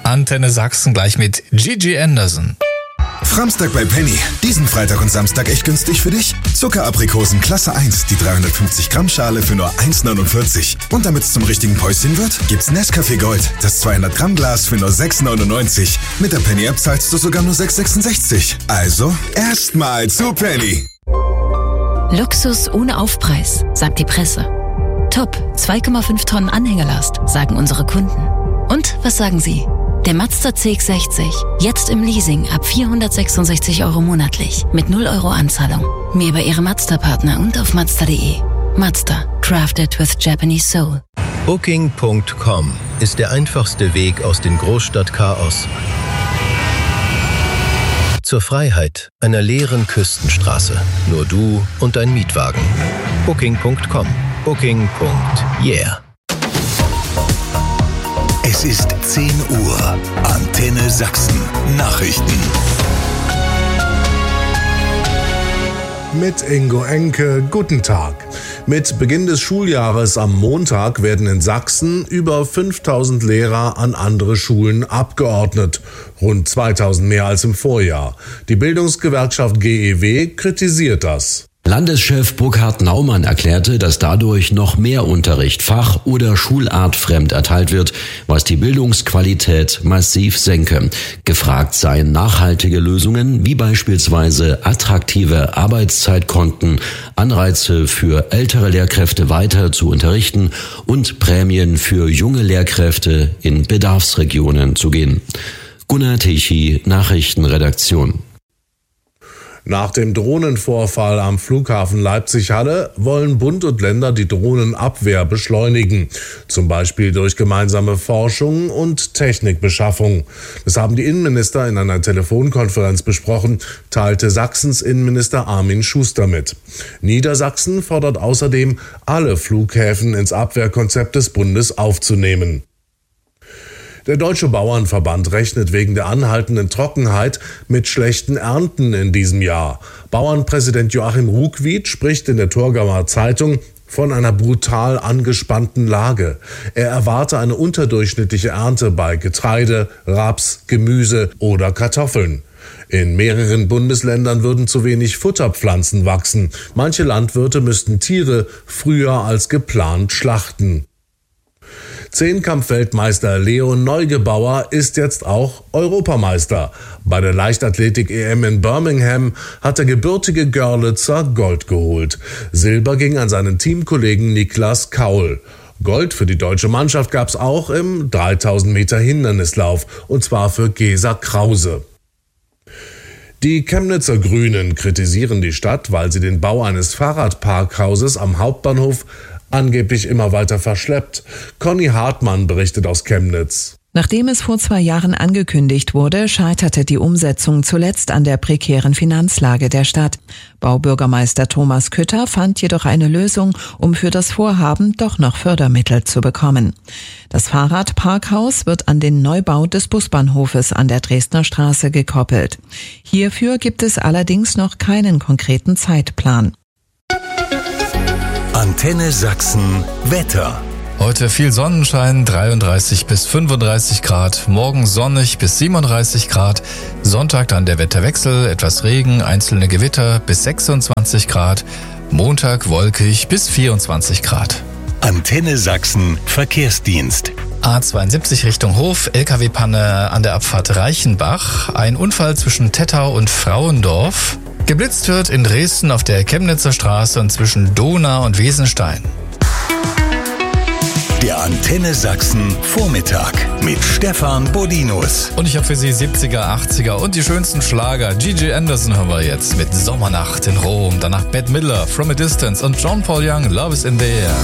Antenne Sachsen gleich mit Gigi Anderson. Framstag bei Penny. Diesen Freitag und Samstag echt günstig für dich? Zuckeraprikosen Klasse 1, die 350 Gramm Schale für nur 1,49. Und damit es zum richtigen Päuschen wird, gibt's Nescafé Gold, das 200 Gramm Glas für nur 6,99. Mit der Penny App zahlst du sogar nur 6,66. Also erstmal zu Penny. Luxus ohne Aufpreis, sagt die Presse. Top, 2,5 Tonnen Anhängerlast, sagen unsere Kunden. Und was sagen Sie? Der Mazda CX-60, jetzt im Leasing ab 466 € monatlich, mit 0 € Anzahlung. Mehr bei Ihrem Mazda-Partner und auf Mazda.de. Mazda, crafted with Japanese soul. Booking.com ist der einfachste Weg aus dem Großstadtchaos zur Freiheit einer leeren Küstenstraße. Nur du und dein Mietwagen. Booking.com. Booking.yeah. Es ist 10 Uhr. Antenne Sachsen. Nachrichten. Mit Ingo Enke, guten Tag. Mit Beginn des Schuljahres am Montag werden in Sachsen über 5000 Lehrer an andere Schulen abgeordnet. Rund 2000 mehr als im Vorjahr. Die Bildungsgewerkschaft GEW kritisiert das. Landeschef Burkhard Naumann erklärte, dass dadurch noch mehr Unterricht fach- oder schulartfremd erteilt wird, was die Bildungsqualität massiv senke. Gefragt seien nachhaltige Lösungen, wie beispielsweise attraktive Arbeitszeitkonten, Anreize für ältere Lehrkräfte weiter zu unterrichten und Prämien für junge Lehrkräfte in Bedarfsregionen zu gehen. Gunnar Tichy, Nachrichtenredaktion. Nach dem Drohnenvorfall am Flughafen Leipzig-Halle wollen Bund und Länder die Drohnenabwehr beschleunigen, zum Beispiel durch gemeinsame Forschung und Technikbeschaffung. Das haben die Innenminister in einer Telefonkonferenz besprochen, teilte Sachsens Innenminister Armin Schuster mit. Niedersachsen fordert außerdem, alle Flughäfen ins Abwehrkonzept des Bundes aufzunehmen. Der Deutsche Bauernverband rechnet wegen der anhaltenden Trockenheit mit schlechten Ernten in diesem Jahr. Bauernpräsident Joachim Ruckwied spricht in der Thurgauer Zeitung von einer brutal angespannten Lage. Er erwarte eine unterdurchschnittliche Ernte bei Getreide, Raps, Gemüse oder Kartoffeln. In mehreren Bundesländern würden zu wenig Futterpflanzen wachsen. Manche Landwirte müssten Tiere früher als geplant schlachten. Zehnkampf-Weltmeister Leon Neugebauer ist jetzt auch Europameister. Bei der Leichtathletik-EM in Birmingham hat der gebürtige Görlitzer Gold geholt. Silber ging an seinen Teamkollegen Niklas Kaul. Gold für die deutsche Mannschaft gab es auch im 3000 Meter Hindernislauf, und zwar für Gesa Krause. Die Chemnitzer Grünen kritisieren die Stadt, weil sie den Bau eines Fahrradparkhauses am Hauptbahnhof angeblich immer weiter verschleppt. Conny Hartmann berichtet aus Chemnitz. Nachdem es vor 2 Jahren angekündigt wurde, scheiterte die Umsetzung zuletzt an der prekären Finanzlage der Stadt. Baubürgermeister Thomas Kütter fand jedoch eine Lösung, um für das Vorhaben doch noch Fördermittel zu bekommen. Das Fahrradparkhaus wird an den Neubau des Busbahnhofes an der Dresdner Straße gekoppelt. Hierfür gibt es allerdings noch keinen konkreten Zeitplan. Antenne Sachsen Wetter. Heute viel Sonnenschein, 33 bis 35 Grad. Morgen sonnig bis 37 Grad. Sonntag dann der Wetterwechsel, etwas Regen, einzelne Gewitter bis 26 Grad. Montag wolkig bis 24 Grad. Antenne Sachsen Verkehrsdienst. A72 Richtung Hof, LKW-Panne an der Abfahrt Reichenbach. Ein Unfall zwischen Tettau und Frauendorf. Geblitzt wird in Dresden auf der Chemnitzer Straße und zwischen Donau und Wesenstein. Der Antenne Sachsen Vormittag mit Stefan Bodinus. Und ich habe für Sie 70er, 80er und die schönsten Schlager. Gigi Anderson hören wir jetzt mit Sommernacht in Rom. Danach Bette Midler, From a Distance und John Paul Young, Love is in the Air.